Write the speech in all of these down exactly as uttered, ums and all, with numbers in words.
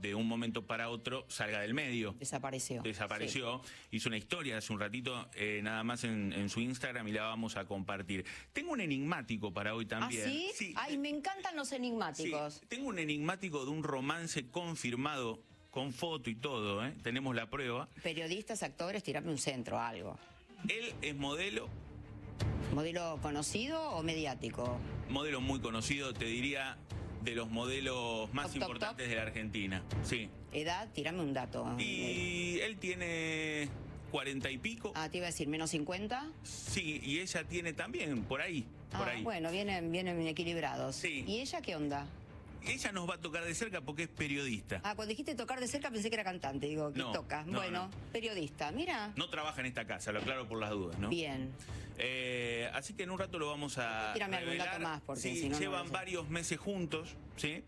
de un momento para otro salga del medio. Desapareció. Desapareció. Sí. Hizo una historia hace un ratito, eh, nada más en, en su Instagram, y la vamos a compartir. Tengo un enigmático para hoy también. ¿Ah, sí? sí. Ay, me encantan los enigmáticos. Sí, tengo un enigmático de un romance confirmado, con foto y todo, ¿eh? Tenemos la prueba. Periodistas, actores, tirame un centro, algo. Él es modelo. ¿Modelo conocido o mediático? Modelo muy conocido, te diría, de los modelos más top, importantes top, top. de la Argentina. Sí. Edad, tirame un dato. Y él tiene cuarenta y pico. Ah, te iba a decir, menos cincuenta. Sí, y ella tiene también, por ahí. Por ah, ahí. Bueno, vienen, vienen equilibrados. Sí. ¿Y ella qué onda? Ella nos va a tocar de cerca porque es periodista. Ah, cuando dijiste tocar de cerca pensé que era cantante. Digo, ¿qué no, toca? No, bueno, no. periodista, mira. No trabaja en esta casa, lo aclaro por las dudas, ¿no? Bien. Eh, así que en un rato lo vamos a Tírame revelar. algún dato más, porque sí, si no, llevan no varios meses juntos, ¿sí?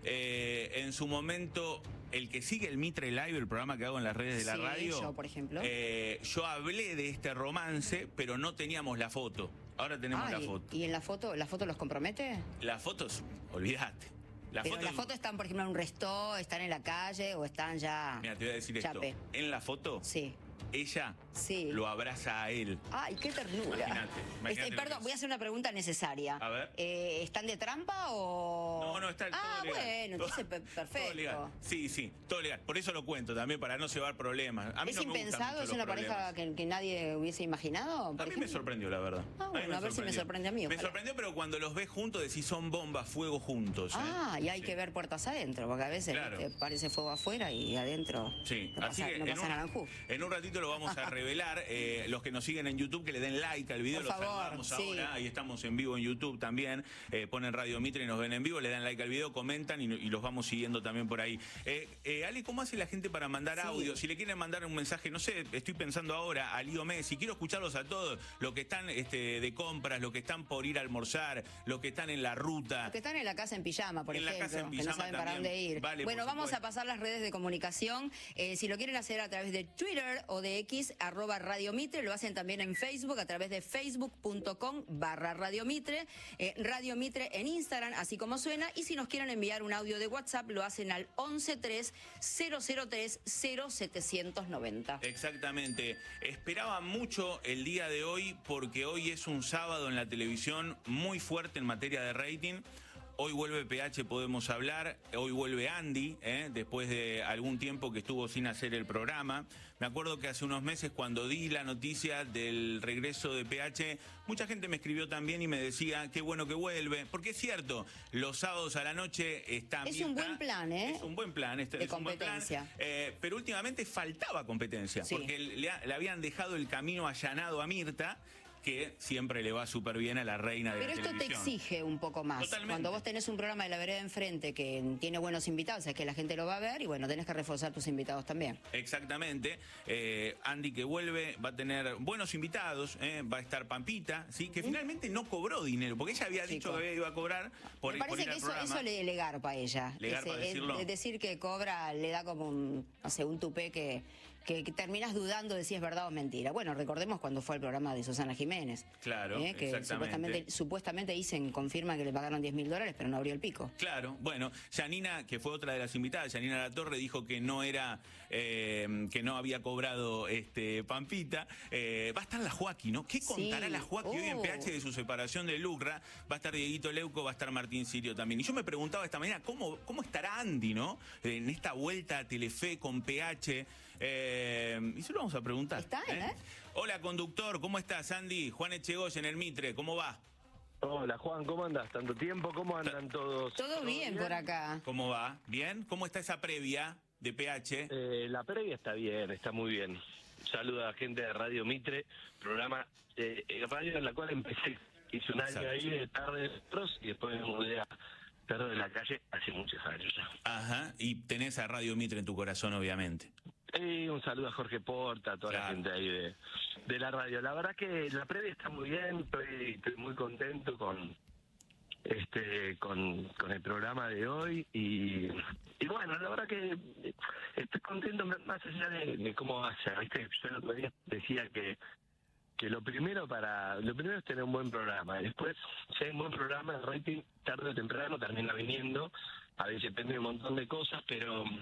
Eh, en su momento, el que sigue el Mitre Live, el programa que hago en las redes de la sí, radio. yo, por ejemplo. Eh, yo hablé de este romance, pero no teníamos la foto. Ahora tenemos ah, la y, foto. ¿Y en la foto, la foto los compromete? Las fotos, olvídate. La Pero foto, las fotos están, por ejemplo, en un resto, están en la calle o están ya... Mira, te voy a decir chape. esto. En la foto, sí. ella sí. lo abraza a él. ¡Ay, qué ternura! Imagínate, imagínate este, perdón, voy a hacer una pregunta necesaria. A ver. Eh, ¿Están de trampa o...? No, no, está ah, todo legal. bueno, entonces todo, perfecto. Todo legal. Sí, sí, todo legal. Por eso lo cuento también, para no llevar problemas. A mí ¿Es no me impensado? ¿Es los una problemas. pareja que, que nadie hubiese imaginado? A mí ejemplo? me sorprendió, la verdad. Ah, bueno, a, a ver si me sorprende a mí. Me ojalá. sorprendió, pero cuando los ves juntos decís son bombas, fuego juntos. Ah, ¿eh? y hay sí. que ver puertas adentro, porque a veces claro. te parece fuego afuera y adentro sí. no Así pasa, que no en, pasa un, naranjú. en un ratito lo vamos a revelar. Eh, los que nos siguen en YouTube, que le den like al video, Por los favor, saludamos sí. ahora. Ahí estamos en vivo en YouTube también. Eh, ponen Radio Mitre y nos ven en vivo, le dan like al video, comentan y, y los vamos siguiendo también por ahí. Eh, eh, Ale, ¿cómo hace la gente para mandar sí. audio? Si le quieren mandar un mensaje, no sé, estoy pensando ahora a Lío Messi, quiero escucharlos a todos, los que están este, de compras, los que están por ir a almorzar, los que están en la ruta. Los que están en la casa en pijama, por en ejemplo, la casa en que pijama no saben también. para dónde ir. Vale, bueno, vamos supuesto. a pasar las redes de comunicación. Eh, si lo quieren hacer a través de Twitter o de X, arroba Radio Mitre, lo hacen también en Facebook, a través de facebook punto com barra Radio Mitre, eh, Radio Mitre en Instagram, así como suena, y si nos quieren enviar un audio de WhatsApp, lo hacen al once tres cero cero tres cero setecientos noventa. Exactamente. Esperaba mucho el día de hoy porque hoy es un sábado en la televisión muy fuerte en materia de rating. Hoy vuelve P H, podemos hablar. Hoy vuelve Andy, ¿eh? Después de algún tiempo que estuvo sin hacer el programa. Me acuerdo que hace unos meses, cuando di la noticia del regreso de P H, mucha gente me escribió también y me decía qué bueno que vuelve. Porque es cierto, los sábados a la noche está Es un buen plan, ¿eh? Es un buen plan. Este, de es un competencia. buen plan, eh, pero últimamente faltaba competencia. Sí. Porque le, le habían dejado el camino allanado a Mirta, que siempre le va súper bien a la reina de Pero la esto televisión. te exige un poco más. Totalmente. Cuando vos tenés un programa de la vereda enfrente que tiene buenos invitados, es que la gente lo va a ver y bueno, tenés que reforzar tus invitados también. Exactamente. Eh, Andy, que vuelve, va a tener buenos invitados, eh, va a estar Pampita, ¿sí? Que ¿Mm? finalmente no cobró dinero, porque ella había Chico. dicho que iba a cobrar por, Me parece por ir que al eso, programa. eso le, le garpa a ella. Le garpa Ese, decirlo. Es, es decir que cobra, le da como un, no sé, un tupé que, que, que terminas dudando de si es verdad o mentira. Bueno, recordemos cuando fue el programa de Susana Jiménez. Claro, eh, que exactamente. supuestamente, supuestamente dicen, confirma que le pagaron diez mil dólares, pero no abrió el pico. Claro, bueno, Yanina, que fue otra de las invitadas, Yanina Latorre, dijo que no era, eh, que no había cobrado este Pampita. Eh, va a estar la Joaquí, ¿no? ¿Qué contará Sí. la Joaquí Oh. hoy en P H de su separación de Lucra? Va a estar Dieguito Leuco, va a estar Martín Sirio también. Y yo me preguntaba esta mañana, ¿cómo, cómo estará Andy, ¿no? En esta vuelta a Telefe con P H. Eh, y se lo vamos a preguntar. Está, ¿eh? ¿eh? Hola, conductor, ¿cómo estás, Andy? Juan Echegoyen en el Mitre, ¿cómo va? Hola Juan, ¿cómo andas? ¿Tanto tiempo? ¿Cómo andan todos? Todo bien, bien por acá. ¿Cómo va? ¿Bien? ¿Cómo está esa previa de P H? Eh, la previa está bien, está muy bien. Saluda a la gente de Radio Mitre, programa eh, radio en la cual empecé. Hice un Exacto. año ahí de tarde y después me mudé a Perro de la Calle hace muchos años ya. Ajá, y tenés a Radio Mitre en tu corazón, obviamente. Y un saludo a Jorge Porta, a toda Claro. la gente ahí de, de la radio. La verdad que la previa está muy bien, estoy, estoy muy contento con este con, con el programa de hoy y, y bueno, la verdad que estoy contento más allá de, de cómo va a ser. ¿Viste? Yo el otro día decía que que lo primero para lo primero es tener un buen programa y después si hay un buen programa el rating tarde o temprano termina viniendo, a veces depende de un montón de cosas, pero